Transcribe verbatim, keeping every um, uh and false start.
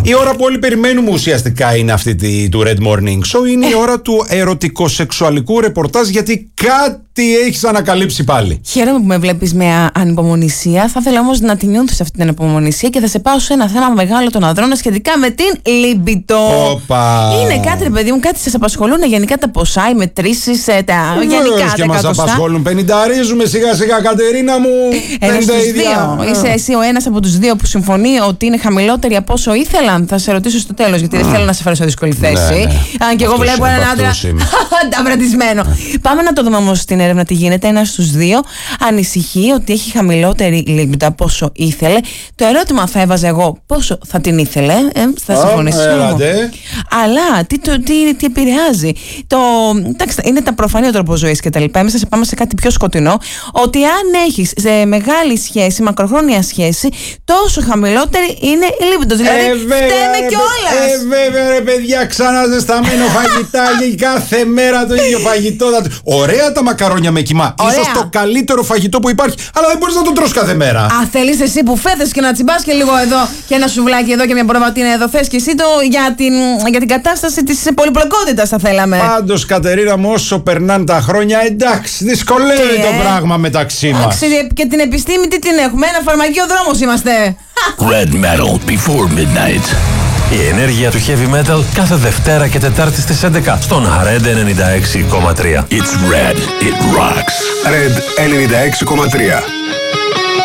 Η ώρα που όλοι περιμένουμε ουσιαστικά είναι αυτή τη, του Red Morning Show. Είναι η ώρα του ερωτικοσεξουαλικού ρεπορτάζ, γιατί κάτι έχεις ανακαλύψει πάλι. Χαίρομαι που με βλέπεις με ανυπομονησία. Θα ήθελα όμως να τη νιώθεις αυτή την ανυπομονησία και θα σε πάω σε ένα θέμα μεγάλο των ανδρών σχετικά με την λίμπιτο. Οπα. Είναι κάτι, ρε παιδί μου, κάτι σας απασχολούν γενικά τα ποσά, οι μετρήσεις, τα γενικά και μας απασχολούν. Πενηνταρίζουμε σιγά σιγά, Κατερίνα μου. Ένας στους δύο. Είσαι εσύ ο ένας από τους δύο που συμφωνεί ότι είναι χαμηλότερη από όσο ήθελαν. Θα σε ρωτήσω στο τέλος, γιατί δεν θέλω να σε φέρω σε δύσκολη θέση. Ναι, ναι. Αν και εγώ βλέπω έναν άντρα ανταβρατισμένο. Πάμε να το δούμε όμως στην έρευνα τι γίνεται. Ένας στους δύο ανησυχεί ότι έχει χαμηλότερη λίμπιτο από όσο ήθελε. Το ερώτημα θα έβαζα εγώ, πόσο θα την ήθελε. Ε, θα συμφωνήσεις. Αλλά τι, το, τι, τι επηρεάζει. Το, εντάξει, είναι τα προφανή ο τρόπο ζωής κτλ. Εμείς θα σε πάμε σε κάτι πιο σκοτεινό. Ότι αν έχεις σε μεγάλη σχέση, μακροχρόνια σχέση, τόσο χαμηλότερη είναι η λίμπιτο. Δηλαδή, ε, φταίμε κιόλας. Ε, βέβαια, ρε παιδιά, ξανά ζεσταμένο φαγητάκι. Κάθε μέρα το ίδιο φαγητό. Ωραία τα μακαρόνια με κιμά. Ίσως το καλύτερο φαγητό που υπάρχει, αλλά δεν μπορείς να το τρως κάθε μέρα. Α, θέλεις εσύ που φέθες και να τσιμπάς και λίγο εδώ και ένα σουβλάκι εδώ και μια προβατίνα εδώ. Θες και εσύ το για την, για την κατάσταση της πολυπλοκότητας, θα θέλαμε. Πάντως, Κατερίνα μου, όσο περνάνε τα χρόνια, εντάξει, δυσκολεύει και, το πράγμα μεταξύ μας. Και την επιστήμη τι την έχουμε, ένα φαρμακείο δρόμος είμαστε. Red Metal Before Midnight. Η ενέργεια του heavy metal κάθε Δευτέρα και Τετάρτη στις έντεκα στον Red ενενήντα έξι κόμμα τρία. It's Red, it rocks. Red ενενήντα έξι κόμμα τρία.